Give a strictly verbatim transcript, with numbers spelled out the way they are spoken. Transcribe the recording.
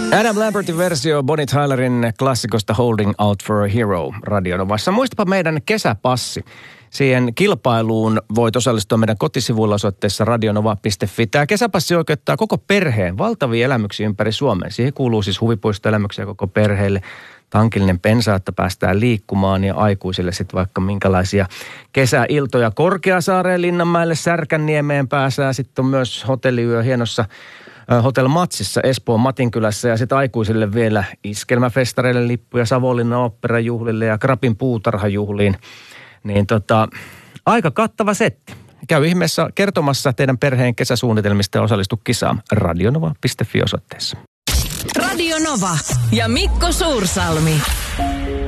Adam Lambertin versio Bonnie Tylerin klassikosta Holding Out for a Hero Radionovassa. Muistapa meidän kesäpassi. Siihen kilpailuun voit osallistua meidän kotisivuilla osoitteessa radionova piste fi. Tämä kesäpassi oikeuttaa koko perheen valtavia elämyksiä ympäri Suomen. Siihen kuuluu siis huvipuistoelämyksiä koko perheelle, tankillinen bensa, että päästään liikkumaan ja aikuisille sitten vaikka minkälaisia kesäiltoja Korkeasaareen, Linnanmäelle, Särkänniemeen pääsee. Sitten on myös hotelliyö hienossa Hotel Matsissa Espoon Matinkylässä ja sitten aikuisille vielä iskelmäfestareille lippuja Savonlinnan oopperajuhlille ja Krapin puutarhajuhliin. Niin tota, aika kattava setti. Käy ihmeessä kertomassa teidän perheen kesäsuunnitelmista ja osallistu kisaan radionova piste fi osoitteessa. Radio Nova ja Mikko Suursalmi.